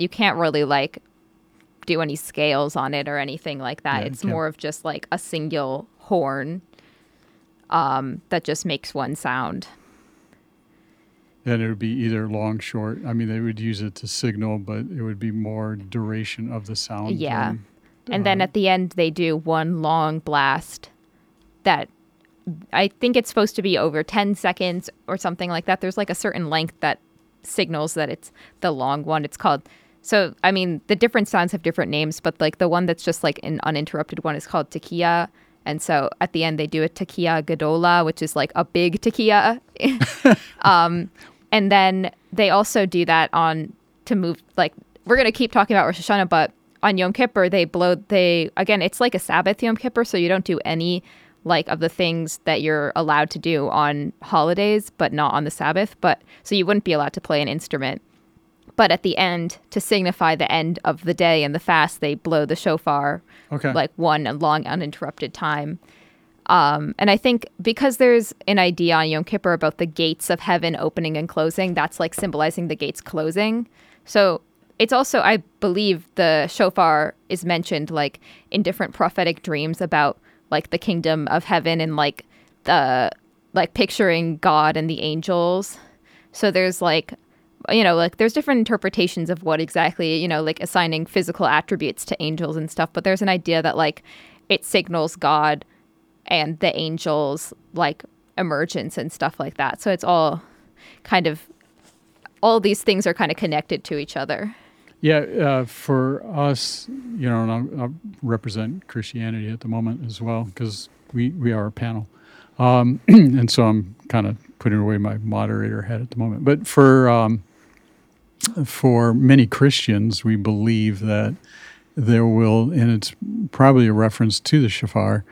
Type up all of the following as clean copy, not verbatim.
you can't really like do any scales on it or anything like that. Yeah, It's more of just like a single horn that just makes one sound. And it would be either long, short. I mean, they would use it to signal, but it would be more duration of the sound. Yeah. And then at the end, they do one long blast that I think it's supposed to be over 10 seconds or something like that. There's like a certain length that signals that it's the long one. It's called, so, I mean, the different sounds have different names, but like the one that's just like an uninterrupted one is called tekiya. And so at the end, they do a tekiya gadola, which is like a big tekiya. And then they also do that to move, like, we're going to keep talking about Rosh Hashanah, but on Yom Kippur, again, it's like a Sabbath Yom Kippur, so you don't do any like of the things that you're allowed to do on holidays, but not on the Sabbath. So you wouldn't be allowed to play an instrument. But at the end, to signify the end of the day and the fast, they blow the shofar like one long uninterrupted time. And I think because there's an idea on Yom Kippur about the gates of heaven opening and closing, that's like symbolizing the gates closing. So it's also, I believe the shofar is mentioned like in different prophetic dreams about like the kingdom of heaven and like the, like picturing God and the angels. So there's like, you know, like there's different interpretations of what exactly, you know, like assigning physical attributes to angels and stuff. But there's an idea that like it signals God and the angels like emergence and stuff like that. So it's all kind of, all these things are kind of connected to each other. Yeah, for us, you know, and I'll represent Christianity at the moment as well, because we are a panel. And so I'm kind of putting away my moderator hat at the moment. But for many Christians, we believe that there will, and it's probably a reference to the shofar,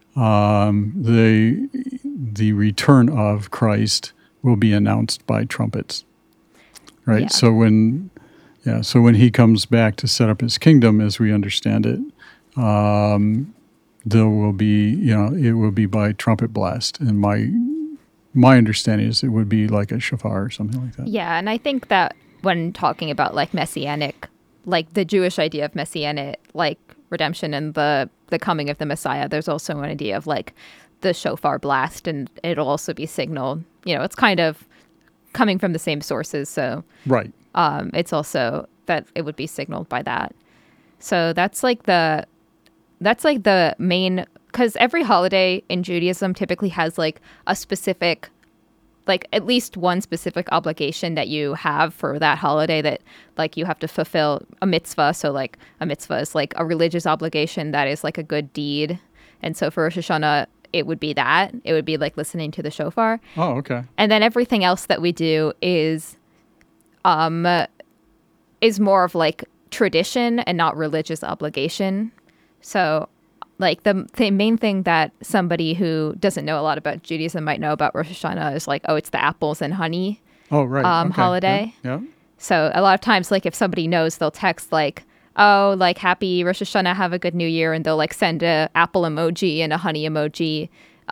the return of Christ will be announced by trumpets, right? Yeah. So when he comes back to set up his kingdom, as we understand it, there will be, you know, it will be by trumpet blast. And my understanding is it would be like a shofar or something like that. Yeah, and I think that when talking about like messianic, like the Jewish idea of messianic, like redemption and the coming of the Messiah, there's also an idea of like the shofar blast, and it'll also be signaled, you know, it's kind of coming from the same sources. So right. It's also that it would be signaled by that. So that's like the main, because every holiday in Judaism typically has like a specific, like at least one specific obligation that you have for that holiday that like you have to fulfill a mitzvah. So like a mitzvah is like a religious obligation that is like a good deed. And so for Rosh Hashanah, it would be that. It would be like listening to the shofar. Oh, okay. And then everything else that we do is more of like tradition and not religious obligation. So like the main thing that somebody who doesn't know a lot about Judaism might know about Rosh Hashanah is like, oh, it's the apples and honey holiday. Yeah. So a lot of times, like if somebody knows, they'll text like, oh, like happy Rosh Hashanah, have a good new year. And they'll like send a apple emoji and a honey emoji.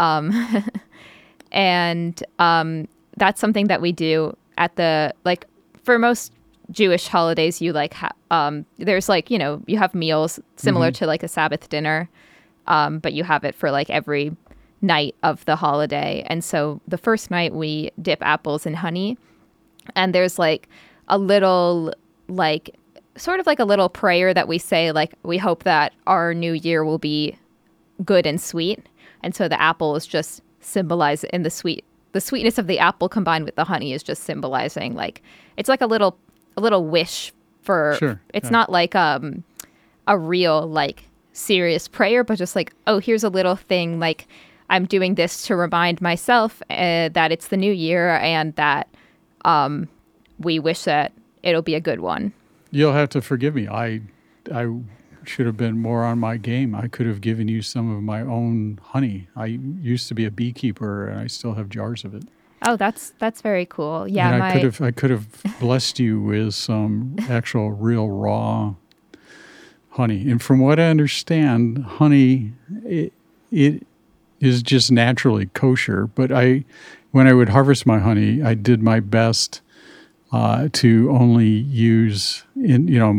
And that's something that we do at the, like for most Jewish holidays, you like, there's like, you know, you have meals similar to like a Sabbath dinner. But you have it for like every night of the holiday. And so the first night we dip apples in honey, and there's like a little, like sort of like a little prayer that we say, like we hope that our new year will be good and sweet. And so the apple is just symbolized in the sweetness of the apple combined with the honey is just symbolizing like, it's like a little wish for, sure, it's not like a real like serious prayer, but just like, oh, here's a little thing, like I'm doing this to remind myself that it's the new year and that we wish that it'll be a good one. You'll have to forgive me. I should have been more on my game. I could have given you some of my own honey. I used to be a beekeeper, and I still have jars of it. Oh, that's very cool. Yeah, and I could have blessed you with some actual real raw honey. And from what I understand, honey it is just naturally kosher. But when I would harvest my honey, I did my best to only use